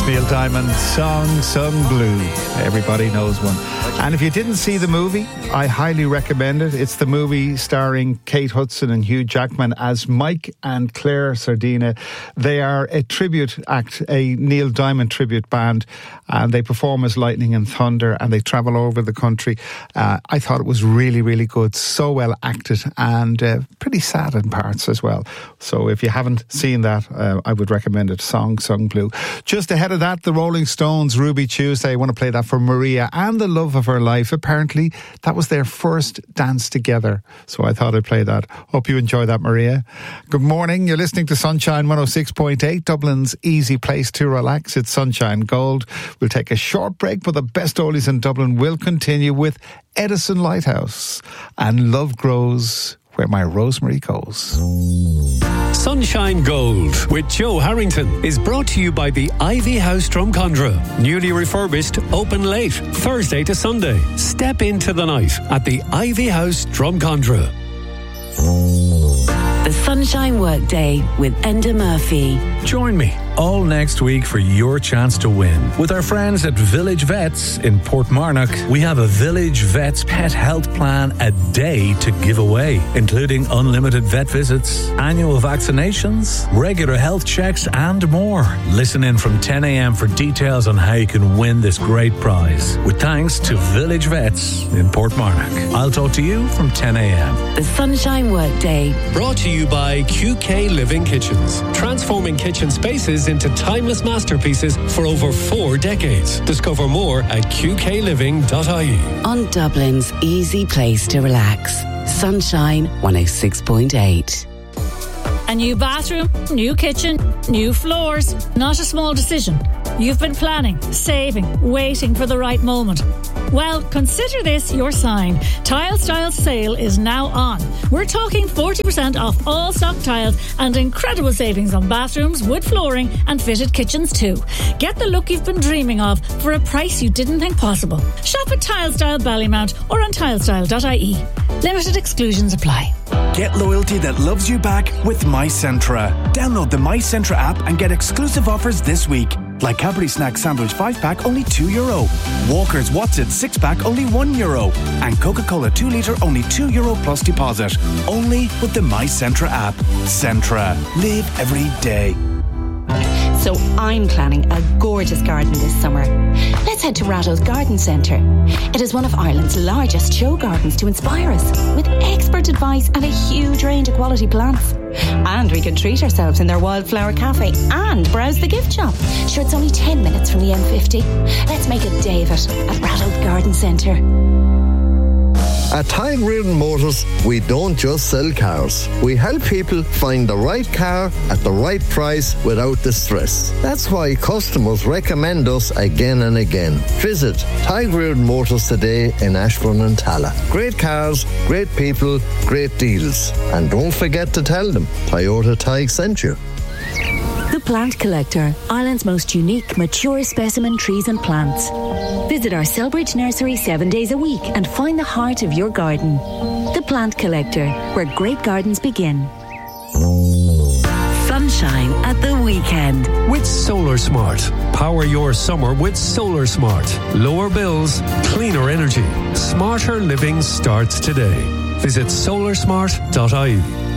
Neil Diamond, Song Sung Blue. Everybody knows one. And if you didn't see the movie, I highly recommend it. It's the movie starring Kate Hudson and Hugh Jackman as Mike and Claire Sardina. They are a tribute act, a Neil Diamond tribute band, and they perform as Lightning and Thunder, and they travel over the country. I thought it was really, really good. So well acted, and pretty sad in parts as well. So if you haven't seen that, I would recommend it. Song Sung Blue. Just ahead of that, the Rolling Stones, Ruby Tuesday. I want to play that for Maria and the love of her life. Apparently, that was their first dance together. So I thought I'd play that. Hope you enjoy that, Maria. Good morning. You're listening to Sunshine 106.8, Dublin's easy place to relax. It's Sunshine Gold. We'll take a short break, but the best oldies in Dublin will continue with Edison Lighthouse and Love Grows Where My Rosemary Goes. Sunshine Gold with Joe Harrington is brought to you by the Ivy House Drumcondra. Newly refurbished, open late, Thursday to Sunday. Step into the night at the Ivy House Drumcondra. The Sunshine Workday with Enda Murphy. Join me all next week for your chance to win. With our friends at Village Vets in Portmarnock, we have a Village Vets Pet Health Plan a day to give away, including unlimited vet visits, annual vaccinations, regular health checks, and more. Listen in from 10 a.m. for details on how you can win this great prize. With thanks to Village Vets in Portmarnock. I'll talk to you from 10 a.m. The Sunshine Workday. Brought to you by QK Living Kitchens. Transforming kitchen spaces into timeless masterpieces for over 4 decades. Discover more at qkliving.ie. On Dublin's easy place to relax. Sunshine 106.8. A new bathroom, new kitchen, new floors. Not a small decision. You've been planning, saving, waiting for the right moment. Well, consider this your sign. Tile Styles sale is now on. We're talking 40% off all stock tiles and incredible savings on bathrooms, wood flooring and fitted kitchens too. Get the look you've been dreaming of for a price you didn't think possible. Shop at Tile Style Ballymount or on tilestyle.ie. Limited exclusions apply. Get loyalty that loves you back with MyCentra. Download the MyCentra app and get exclusive offers this week. Like Cadbury Snack Sandwich 5-pack, only €2. Walker's What's It 6-pack, only €1. And Coca-Cola 2 litre, only €2 plus deposit. Only with the MyCentra app. Centra. Live every day. So I'm planning a gorgeous garden this summer. Let's head to Ratto's Garden Centre. It is one of Ireland's largest show gardens to inspire us, with expert advice and a huge range of quality plants. And we can treat ourselves in their wildflower cafe and browse the gift shop. Sure, it's only 10 minutes from the M50. Let's make a day of it at Ratto's Garden Centre. At Tyrone Reardon Motors, we don't just sell cars. We help people find the right car at the right price without the stress. That's why customers recommend us again and again. Visit Tyrone Reardon Motors today in Ashbourne and Tala. Great cars, great people, great deals. And don't forget to tell them Toyota Tig sent you. The Plant Collector, Ireland's most unique, mature specimen trees and plants. Visit our Selbridge nursery 7 days a week and find the heart of your garden. The Plant Collector, where great gardens begin. Sunshine at the weekend. With Solar Smart. Power your summer with Solar Smart. Lower bills, cleaner energy. Smarter living starts today. Visit solarsmart.ie.